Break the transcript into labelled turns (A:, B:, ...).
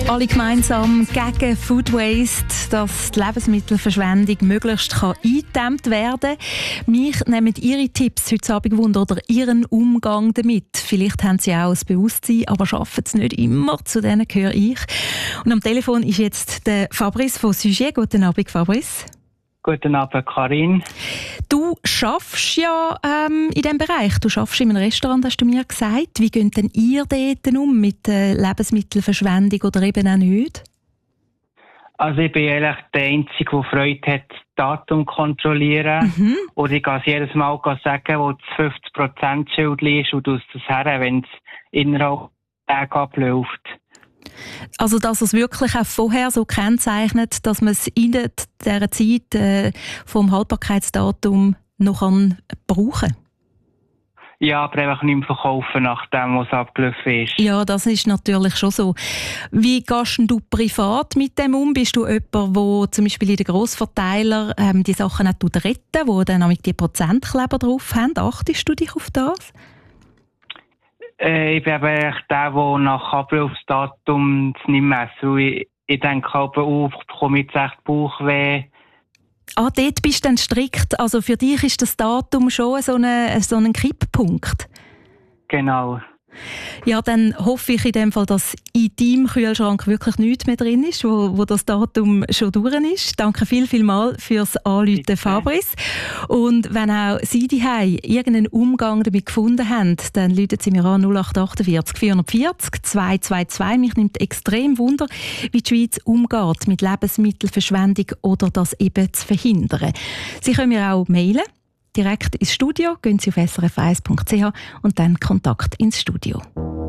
A: Alle gemeinsam gegen Food Waste, dass die Lebensmittelverschwendung möglichst eingedämmt werden kann. Mich nehmen Ihre Tipps heute Abend Wunder oder Ihren Umgang damit. Vielleicht haben Sie auch das Bewusstsein, aber schaffen es nicht immer. Zu denen gehöre ich. Und am Telefon ist jetzt der Fabrice von Sujet. Guten Abend, Fabrice.
B: Guten Abend, Karin.
A: Du schaffst ja in diesem Bereich. Du schaffst in einem Restaurant, hast du mir gesagt. Wie geht denn ihr dort um mit Lebensmittelverschwendung oder eben auch nicht?
B: Also ich bin eigentlich der Einzige, der Freude hat, das Datum zu kontrollieren. Und ich kann es jedes Mal sagen, wo das 50%-Schild ist und aus das her, wenn es innerhalb der Tage abläuft.
A: Also, dass es wirklich auch vorher so kennzeichnet, dass man es in dieser Zeit vom Haltbarkeitsdatum noch brauchen kann?
B: Ja, aber einfach nicht mehr verkaufen, nachdem was abgelaufen ist.
A: Ja, das ist natürlich schon so. Wie gehst du privat mit dem um? Bist du jemand, der zum Beispiel in den Grossverteilern die Sachen auch retten, die dann auch die Prozentkleber drauf haben? Achtest du dich auf das?
B: Ich bin eben der nach Ablaufsdatum nicht messe. Ich denke aber, ich bekomme jetzt echt Bauchweh.
A: Ah, dort bist du dann strikt. Also für dich ist das Datum schon so ein Kipppunkt?
B: Genau.
A: Ja, dann hoffe ich in dem Fall, dass in deinem Kühlschrank wirklich nichts mehr drin ist, wo das Datum schon durch ist. Danke vielmals fürs Anrufen, Fabrice. Und wenn auch Sie daheim irgendeinen Umgang damit gefunden haben, dann rufen Sie mir an 0848 440 222. Mich nimmt extrem Wunder, wie die Schweiz umgeht mit Lebensmittelverschwendung oder das eben zu verhindern. Sie können mir auch mailen. Direkt ins Studio, gehen Sie auf srf1.ch und dann Kontakt ins Studio.